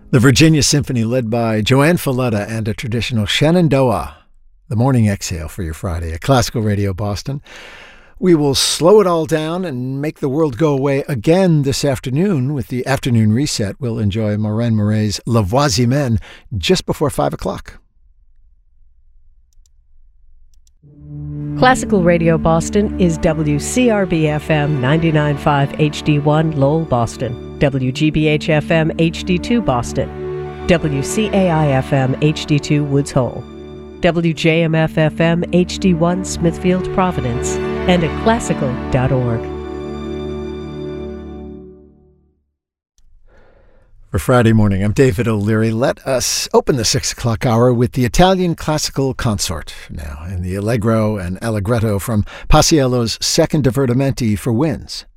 The Virginia Symphony led by Joanne Falletta and a traditional Shenandoah. The morning exhale for your Friday at Classical Radio Boston. We will slow it all down and make the world go away again this afternoon with the afternoon reset. We'll enjoy Maureen Murray's La Voisimen just before 5 o'clock. Classical Radio Boston is WCRB-FM 99.5 HD1 Lowell, Boston, WGBH-FM HD2 Boston, WCAI-FM HD2 Woods Hole, WJMF-FM HD1 Smithfield, Providence, and at classical.org. For Friday morning, I'm David O'Leary. Let us open the 6 o'clock hour with the Italian Classical Consort now in the Allegro and Allegretto from Paisiello's Second Divertimenti for winds.